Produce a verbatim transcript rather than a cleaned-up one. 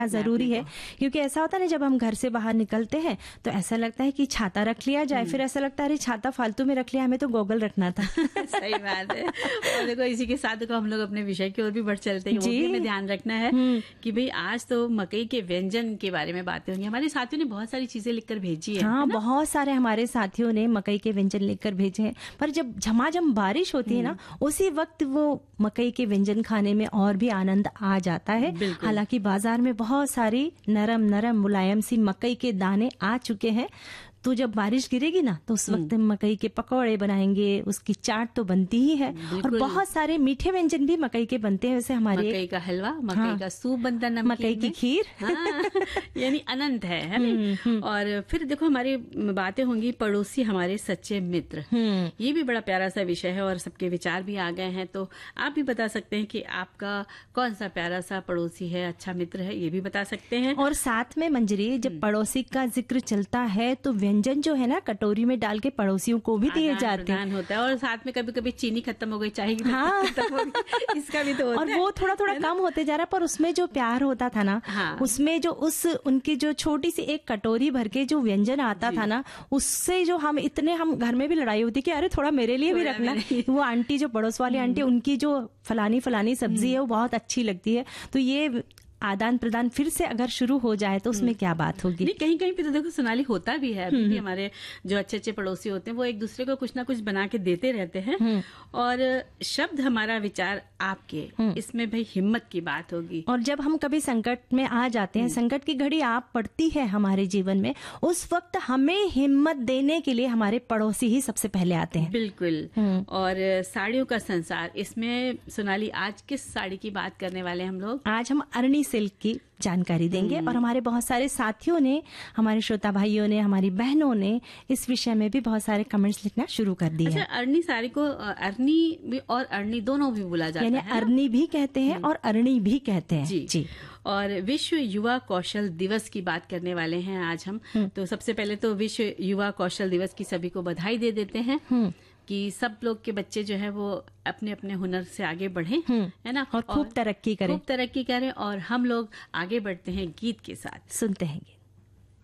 जरूरी है, क्योंकि ऐसा होता है ना जब हम घर से बाहर निकलते हैं तो ऐसा लगता है कि छाता रख लिया जाए, फिर ऐसा लगता है अरे छाता फालतू में रख लिया, हमें तो गॉगल रखना था। सही बात है। और देखो इसी के साथ देखो हम लोग अपने विषय की ओर भी बढ़ चलते हैं, वो भी हमें ध्यान रखना है कि भाई आज तो मकई के व्यंजन के बारे में बातें होंगी। हमारे साथियों ने बहुत सारी चीजें लिखकर भेजी है। हाँ, बहुत सारे हमारे साथियों ने मकई के व्यंजन लिखकर भेजे हैं, पर जब झमाझम बारिश होती है ना उसी वक्त वो मकई के व्यंजन खाने में और भी आनंद आ जाता है। हालांकि बाजार में बहुत सारी नरम नरम मुलायम सी मकई के दाने आ चुके हैं, तो जब बारिश गिरेगी ना तो उस वक्त हम मकई के पकौड़े बनाएंगे, उसकी चाट तो बनती ही है, और बहुत सारे मीठे व्यंजन भी मकई के बनते हैं। वैसे हमारे मकई का हलवा, मकई हाँ, का सूप बनता है, मकई की खीर, हाँ, यानी अनंत है, है ना। और फिर देखो हमारी बातें होंगी पड़ोसी हमारे सच्चे मित्र, ये भी बड़ा प्यारा सा विषय है और सबके विचार भी आ गए हैं। तो आप भी बता सकते हैं कि आपका कौन सा प्यारा सा पड़ोसी है, अच्छा मित्र है, ये भी बता सकते हैं। और साथ में मंजरी, जब पड़ोसी का जिक्र चलता है तो व्यंजन जो है ना कटोरी में डाल के पड़ोसियों को भी दिए जाते हैं होता है। और साथ में कभी कभी चीनी खत्म हो गई, चाय की हाँ। खत्म हो गई, इसका भी तो होता और है। वो थोड़ा थोड़ा कम होते जा रहा है, पर उसमें जो प्यार होता था ना, हाँ। उसमें जो उस उनकी जो छोटी सी एक कटोरी भर के जो व्यंजन आता था ना, उससे जो हम इतने हम घर में भी लड़ाई होती कि अरे थोड़ा मेरे लिए भी रखना। वो आंटी जो पड़ोस वाली आंटी, उनकी जो फलानी फलानी सब्जी है वो बहुत अच्छी लगती है। तो ये आदान प्रदान फिर से अगर शुरू हो जाए तो उसमें क्या बात होगी। नहीं, कहीं कहीं पे तो देखो सोनाली होता भी है, अभी भी हमारे जो अच्छे अच्छे पड़ोसी होते हैं वो एक दूसरे को कुछ ना कुछ बना के देते रहते हैं। और शब्द हमारा विचार आपके, इसमें भाई हिम्मत की बात होगी। और जब हम कभी संकट में आ जाते हैं, संकट की घड़ी आप पड़ती है हमारे जीवन में, उस वक्त हमें हिम्मत देने के लिए हमारे पड़ोसी ही सबसे पहले आते हैं। बिल्कुल। और साड़ियों का संसार, इसमें सोनाली आज किस साड़ी की बात करने वाले हम लोग? आज हम अरणी सिल्क की जानकारी देंगे, और हमारे बहुत सारे साथियों ने, हमारे श्रोता भाइयों ने, हमारी बहनों ने इस विषय में भी बहुत सारे कमेंट्स लिखना शुरू कर दिए। अच्छा, अरणी साड़ी को अरणी भी और अरणी दोनों भी बोला जाता है, यानी अरणी भी कहते हैं और अरणी भी कहते हैं। जी जी। और विश्व युवा कौशल दिवस की बात करने वाले हैं आज हम। तो सबसे पहले तो विश्व युवा कौशल दिवस की सभी को बधाई दे देते हैं कि सब लोग के बच्चे जो है वो अपने अपने हुनर से आगे बढ़ें, है ना, और खूब तरक्की करें, खूब तरक्की करें। और हम लोग आगे बढ़ते हैं गीत के साथ, सुनते हैं गीत।